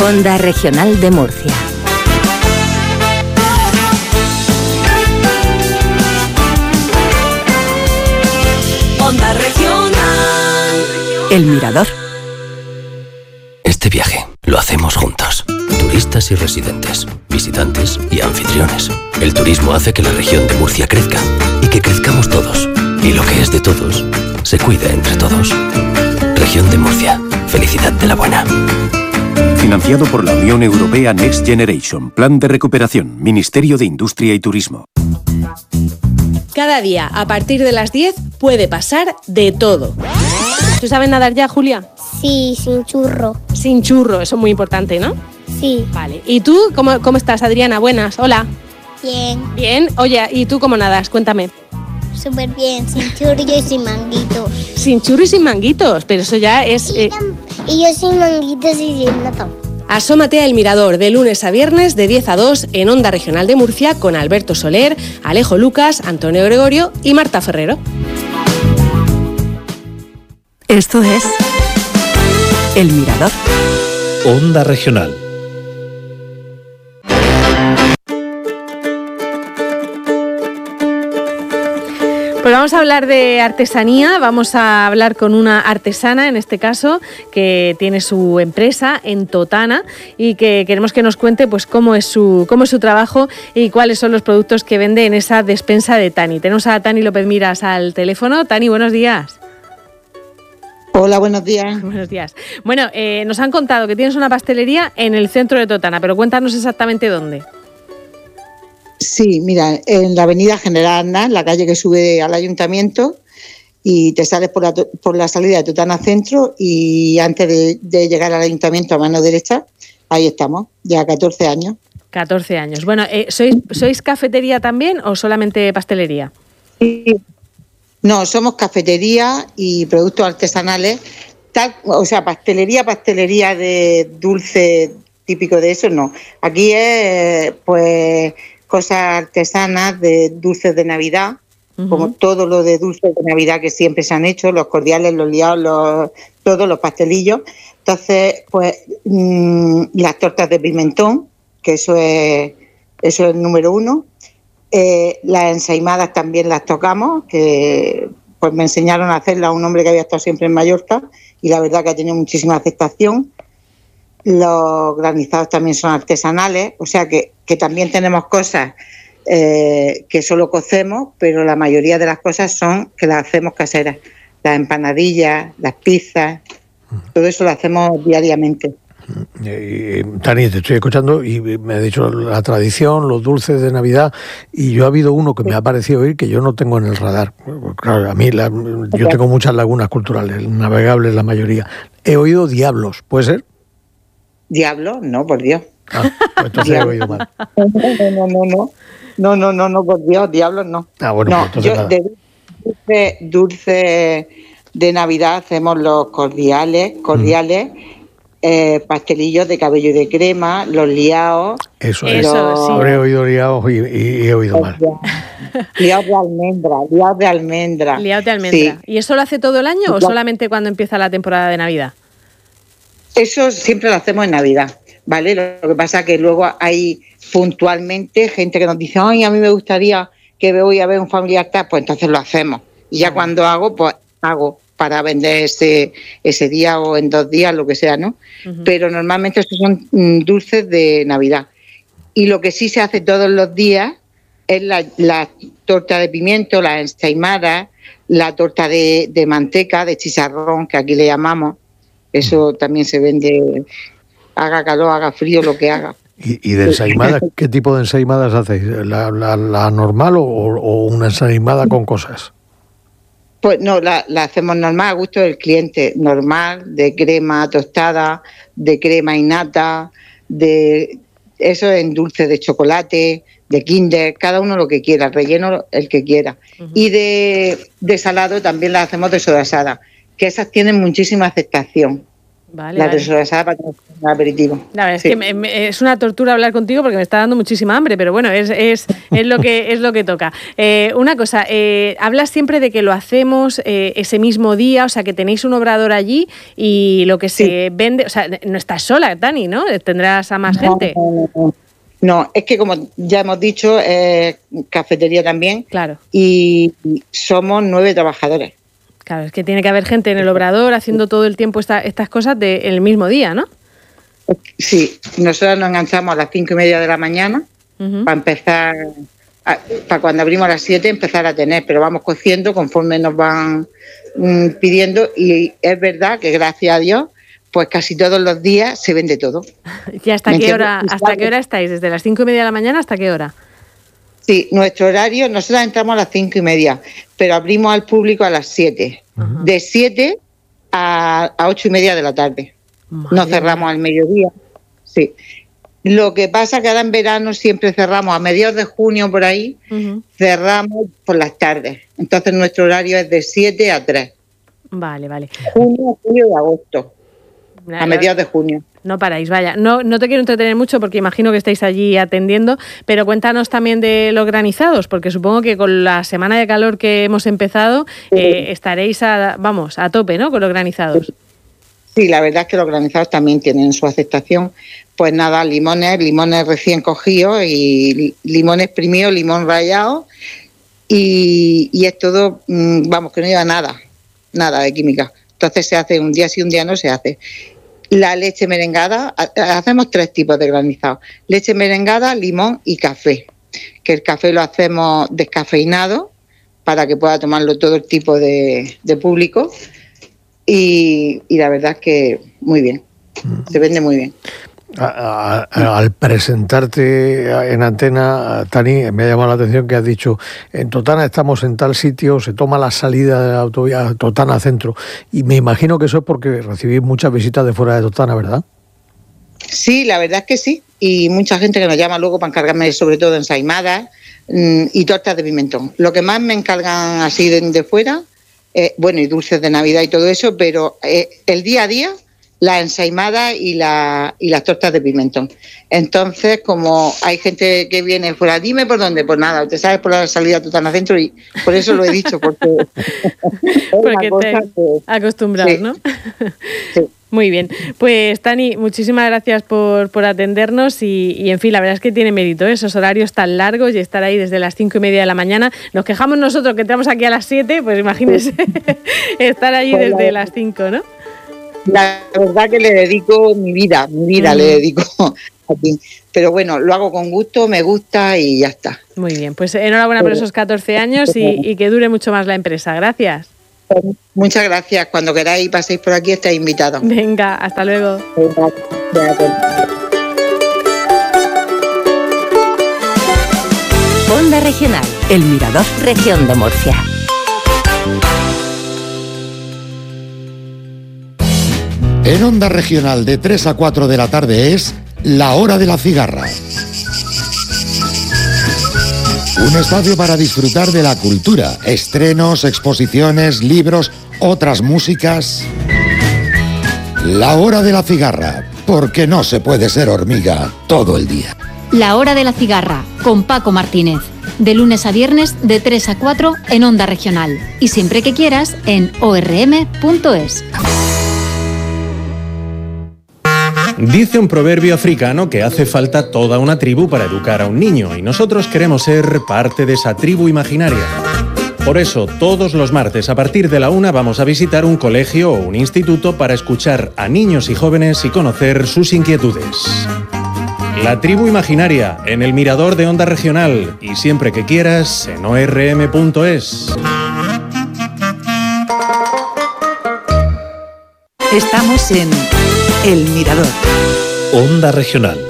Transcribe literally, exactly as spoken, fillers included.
Onda Regional de Murcia. Onda Regional. El Mirador. Este viaje lo hacemos juntos. Turistas y residentes, visitantes y anfitriones. El turismo hace que la región de Murcia crezca y que crezcamos todos. Y lo que es de todos, se cuida entre todos. Región de Murcia. Felicidad de la buena. Financiado por la Unión Europea Next Generation. Plan de recuperación. Ministerio de Industria y Turismo. Cada día, a partir de las diez, puede pasar de todo. ¿Tú sabes nadar ya, Julia? Sí, sin churro. Sin churro, eso es muy importante, ¿no? Sí. Vale. ¿Y tú cómo, cómo estás, Adriana? Buenas, hola. Bien. Bien. Oye, ¿y tú cómo nadas? Cuéntame. Súper bien, sin churro y sin manguitos. Sin churro y sin manguitos, pero eso ya es... Y, eh... y yo sin manguitos y sin nada. Asómate a El Mirador, de lunes a viernes, de diez a dos, en Onda Regional de Murcia, con Alberto Soler, Alejo Lucas, Antonio Gregorio y Marta Ferrero. Esto es El Mirador. Onda Regional. Pues vamos a hablar de artesanía, vamos a hablar con una artesana, en este caso, que tiene su empresa en Totana y que queremos que nos cuente pues cómo es su cómo es su trabajo y cuáles son los productos que vende en esa despensa de Tani. Tenemos a Tani López Miras al teléfono. Tani, buenos días. Hola, buenos días. Buenos días. Bueno, eh, nos han contado que tienes una pastelería en el centro de Totana, pero cuéntanos exactamente dónde. Sí, mira, en la avenida General Aznar, la calle que sube al ayuntamiento, y te sales por la, por la salida de Totana Centro y antes de, de llegar al ayuntamiento a mano derecha, ahí estamos, ya catorce años. catorce años. Bueno, eh, ¿sois, ¿sois cafetería también o solamente pastelería? Sí. No, somos cafetería y productos artesanales, tal, o sea, pastelería, pastelería de dulce típico de eso, no. Aquí es, pues... cosas artesanas de dulces de Navidad, uh-huh. como todo lo de dulces de Navidad que siempre se han hecho, los cordiales, los liados, los, todos los pastelillos. Entonces, pues mmm, las tortas de pimentón, que eso es eso es el número uno. Eh, las ensaimadas también las tocamos, que pues me enseñaron a hacerlas un hombre que había estado siempre en Mallorca y la verdad que ha tenido muchísima aceptación. Los granizados también son artesanales, o sea que, que también tenemos cosas eh, que solo cocemos, pero la mayoría de las cosas son que las hacemos caseras. Las empanadillas, las pizzas, todo eso lo hacemos diariamente. Eh, Tani, te estoy escuchando y me ha dicho la tradición, los dulces de Navidad, y yo ha habido uno que me ha parecido oír que yo no tengo en el radar. Claro, a mí la, yo tengo muchas lagunas culturales, navegables la mayoría. He oído diablos, ¿puede ser? Diablo, no, por Dios. Ah, pues entonces he oído mal. No, no, no, no, no, no, no, no, por Dios, diablos no. Ah, bueno, no, pues entonces yo, nada. De dulce, dulce de Navidad hacemos los cordiales, cordiales, mm. eh, pastelillos de cabello y de crema, los liados. Eso los, es, sí. Ahora he oído liados y, y he oído mal. Liados de almendra, liados de almendra. Liados de almendra. Sí. ¿Y eso lo hace todo el año o solamente cuando empieza la temporada de Navidad? Eso siempre lo hacemos en Navidad, ¿vale? Lo que pasa es que luego hay puntualmente gente que nos dice, ay, a mí me gustaría que voy a ver un familiar tal, pues entonces lo hacemos. Y ya cuando hago, pues hago para vender ese ese día o en dos días, lo que sea, ¿no? Uh-huh. Pero normalmente estos son dulces de Navidad. Y lo que sí se hace todos los días es la, la torta de pimiento, la ensaimada, la torta de, de manteca, de chicharrón, que aquí le llamamos. Eso también se vende, haga calor, haga frío, lo que haga. ¿Y, y de ensaimadas, qué tipo de ensaimadas hacéis? ¿La, la, la normal o, o una ensaimada con cosas? Pues no, la, la hacemos normal a gusto del cliente, normal, de crema tostada, de crema y nata, de eso en dulce de chocolate, de Kinder, cada uno lo que quiera, relleno el que quiera. Uh-huh. Y de, de salado también las hacemos de sobrasada, que esas tienen muchísima aceptación. Vale, la vale. sobrasada para tomar un aperitivo. La verdad Sí. es que me, me, es una tortura hablar contigo porque me está dando muchísima hambre, pero bueno, es, es, es, lo, que, es lo que toca. Eh, una cosa, eh, hablas siempre de que lo hacemos eh, ese mismo día, o sea, que tenéis un obrador allí y lo que se Sí. vende, o sea, no estás sola, Tani, ¿no? Tendrás a más No, gente. no, no. No, es que como ya hemos dicho, es cafetería también. Claro. Y somos nueve trabajadores. Claro, es que tiene que haber gente en el obrador haciendo todo el tiempo esta, estas cosas de, el mismo día, ¿no? Sí, nosotros nos enganchamos a las cinco y media de la mañana Uh-huh. para empezar, a- para cuando abrimos a las siete empezar a tener, pero vamos cociendo conforme nos van mm, pidiendo y es verdad que gracias a Dios, pues casi todos los días se vende todo. ¿Y hasta ¿Me qué hora, entiendes? hasta qué hora estáis? ¿Desde las cinco y media de la mañana hasta qué hora? Sí, nuestro horario, nosotros entramos a las cinco y media, pero abrimos al público a las siete. Ajá. De siete a, a ocho y media de la tarde. Madre No cerramos al mediodía. Sí. Lo que pasa que ahora en verano siempre cerramos, a mediados de junio por ahí, Ujú. cerramos por las tardes. Entonces nuestro horario es de siete a tres. Vale, vale. Junio, julio y agosto. A mediados de junio. No paráis, vaya. No, no te quiero entretener mucho porque imagino que estáis allí atendiendo, pero cuéntanos también de los granizados, porque supongo que con la semana de calor que hemos empezado eh, estaréis a, vamos, a tope, ¿no? Con los granizados. Sí, la verdad es que los granizados también tienen su aceptación. Pues nada, limones, limones recién cogidos y li- limón exprimido, limón rallado y, y es todo, mm, vamos, que no lleva nada, nada de química. Entonces se hace un día sí, un día no se hace. La leche merengada, ha- hacemos tres tipos de granizado. Leche merengada, limón y café. Que el café lo hacemos descafeinado para que pueda tomarlo todo el tipo de, de público. Y, y la verdad es que muy bien, se vende muy bien. A- a- al presentarte en antena, Tani, me ha llamado la atención que has dicho, en Totana estamos en tal sitio, se toma la salida de la autovía Totana Centro, y me imagino que eso es porque recibís muchas visitas de fuera de Totana, ¿verdad? Sí, la verdad es que sí, y mucha gente que nos llama luego para encargarme sobre todo ensaimadas mm, y tortas de pimentón. Lo que más me encargan así de, de fuera, eh, bueno, y dulces de Navidad y todo eso, pero eh, el día a día, las ensaimadas y, la, y las tortas de pimentón. Entonces, como hay gente que viene fuera, dime por dónde, pues nada, te sabes por la salida Totana Centro y por eso lo he dicho, porque es una Porque cosa te que- acostumbrados, sí. ¿no? sí. Muy bien. Pues, Tani, muchísimas gracias por, por atendernos y, y, en fin, la verdad es que tiene mérito, ¿eh? Esos horarios tan largos y estar ahí desde las cinco y media de la mañana. Nos quejamos nosotros que entramos aquí a las siete, pues imagínese estar allí Pues desde la- las cinco, ¿no? La verdad que le dedico mi vida, mi vida Mm. le dedico aquí. Pero bueno, lo hago con gusto, me gusta y ya está. Muy bien. Pues enhorabuena por esos catorce años y, y que dure mucho más la empresa. Gracias. Muchas gracias. Cuando queráis paséis por aquí, estáis invitados. Venga, hasta luego. Onda Regional, El Mirador, Región de Murcia. En Onda Regional de tres a cuatro de la tarde es La Hora de la Cigarra. Un espacio para disfrutar de la cultura, estrenos, exposiciones, libros, otras músicas. La Hora de la Cigarra, porque no se puede ser hormiga todo el día. La Hora de la Cigarra, con Paco Martínez. De lunes a viernes, de tres a cuatro en Onda Regional. Y siempre que quieras, en o r m punto es. Dice un proverbio africano que hace falta toda una tribu para educar a un niño, y nosotros queremos ser parte de esa tribu imaginaria. Por eso, todos los martes a partir de la una vamos a visitar un colegio o un instituto para escuchar a niños y jóvenes y conocer sus inquietudes. La tribu imaginaria, en el Mirador de Onda Regional, y siempre que quieras, en o r m punto es. Estamos en El Mirador. Onda Regional.